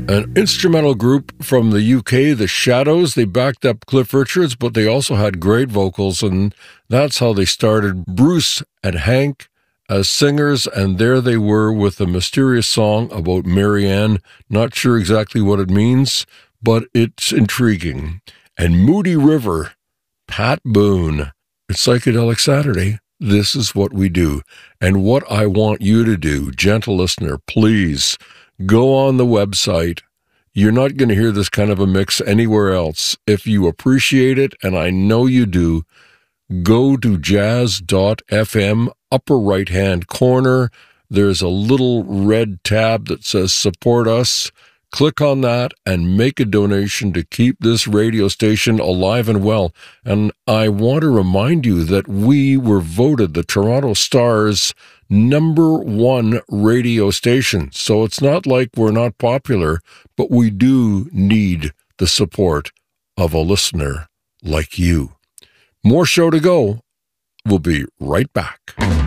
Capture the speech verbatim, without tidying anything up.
An instrumental group from the U K, The Shadows. They backed up Cliff Richards, but they also had great vocals, and that's how they started. Bruce and Hank as singers, and there they were with a mysterious song about Marianne. Not sure exactly what it means, but it's intriguing. And Moody River, Pat Boone. It's Psychedelic Saturday. This is what we do. And what I want you to do, gentle listener, please go on the website. You're not going to hear this kind of a mix anywhere else. If you appreciate it, and I know you do, go to jazz dot f m, upper right-hand corner. There's a little red tab that says Support Us. Click on that and make a donation to keep this radio station alive and well. And I want to remind you that we were voted the Toronto Star's number one radio station. So it's not like we're not popular, but we do need the support of a listener like you. More show to go. We'll be right back.